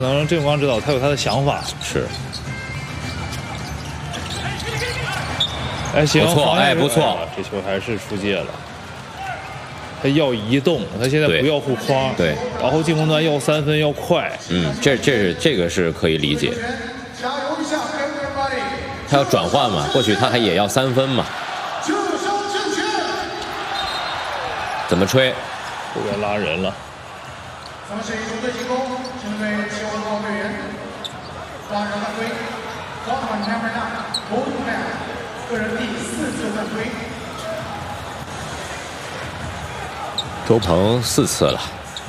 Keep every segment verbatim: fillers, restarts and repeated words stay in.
可能郑永刚指导他有他的想法。 是。 哎，行， 不错，哎，不错， 这球还是出界了。他要移动，他现在不要护框， 对， 然后进攻端要三分要快。 嗯，这这是这个是可以理解。他要转换嘛，或许他还也要三分嘛。怎么吹？ 后边拉人了。 咱们是一球队进攻，针对球号队员，抓人犯规，罚款两百纳，投入量，个人第四次犯规。 周鹏四次了。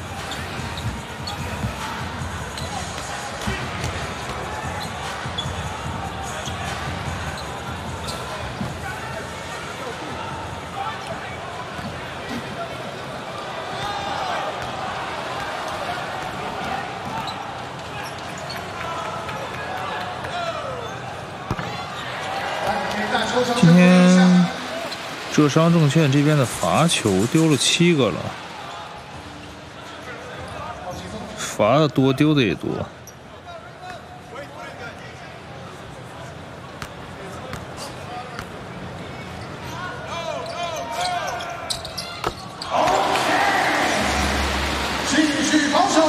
今天浙商证券这边的罚球丢了七个了，罚的多，丢的也多。 继续防守。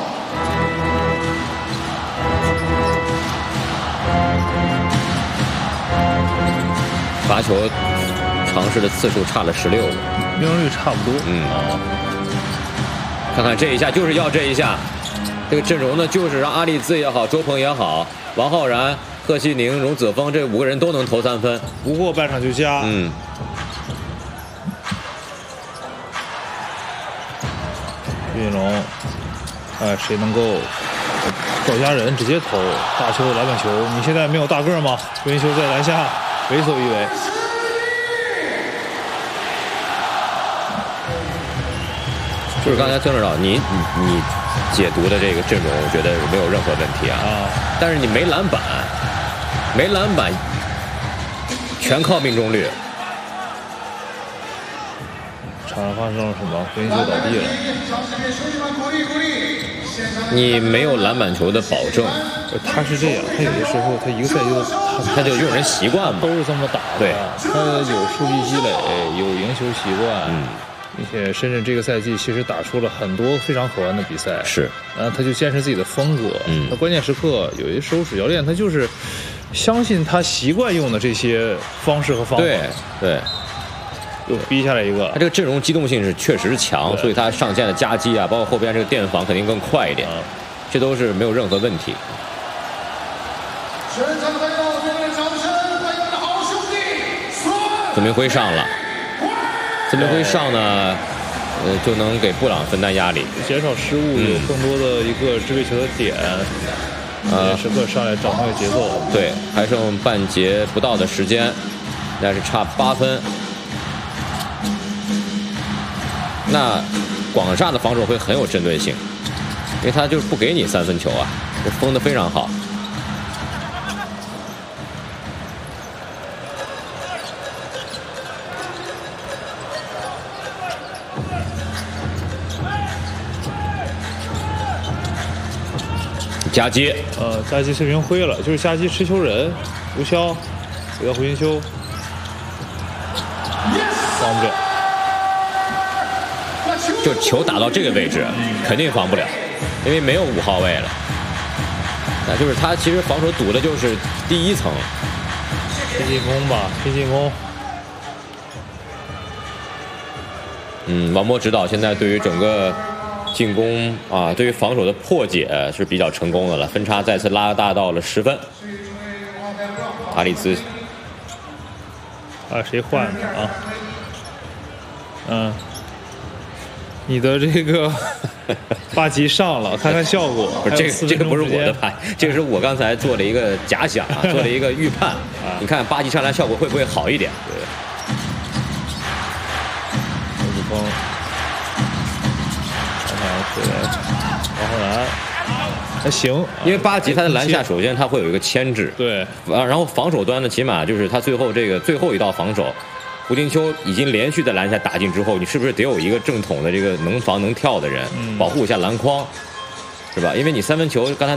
罚球尝试的次数差了十六个， 命中率差不多。 嗯，看看这一下就是要这一下，这个阵容呢就是让阿力兹也好，周鹏也好，王浩然、贺西宁、荣子峰这五个人都能投三分， 不过半场就加。 嗯， 岳云龙，哎，谁能够赵家人直接投大球的篮板球？你现在没有大个吗？岳云修在篮下为所欲为。 就是刚才孙指导你你你解读的这个阵容，我觉得没有任何问题啊。 啊， 但是你没篮板，没篮板，全靠命中率。 场上发生了什么？岳云修倒地了。 你没有篮板球的保证。 他是这样，他有的时候他一个赛季他他就用人习惯嘛， 都是这么打的。 对， 他有数据积累，有赢球习惯， 嗯， 并且深圳这个赛季其实打出了很多非常好玩的比赛。 是， 然后他就坚持自己的风格。 嗯， 他关键时刻有一时候主教练他就是相信他习惯用的这些方式和方法。 对对。 又逼下来一个， 他这个阵容机动性是确实强，所以他上线的夹击啊，包括后边这个垫防肯定更快一点，嗯、这都是没有任何问题。 全场朋友，给我们掌声欢迎我们的好兄弟孙明辉上了，孙明辉上呢，呃，就能给布朗分担压力， 减少失误，嗯、有更多的一个支配球的点，呃，时刻上来掌握节奏。 对，还剩半节不到的时间，但是差八分。那广厦的防守会很有针对性，因为他就是不给你三分球啊，这封得非常好。夹击， 呃，夹击是明辉了，就是夹击持球人吴潇给到胡云修，防不了。 就球打到这个位置，肯定防不了，因为没有五号位了。那就是他其实防守堵的就是第一层。 拼进攻吧，拼进攻。 嗯，王波指导现在对于整个进攻啊，对于防守的破解是比较成功的了，分差再次拉大到了十分。阿里兹， 啊，谁换的啊？嗯。你的这个八级上了，看看效果。 不是这个，这个不是我的牌，这个是我刚才做了一个假想啊，做了一个预判。啊、你看八级上来效果会不会好一点？对。 刘子峰，看看回来，王浩然，还行。 因为八级他的篮下首先他会有一个牵制， 对。 啊，然后防守端呢，起码就是他最后这个最后一道防守。胡金秋已经连续在篮下打进之后，你是不是得有一个正统的这个能防能跳的人，嗯、保护一下篮筐？ 是吧？因为你三分球刚才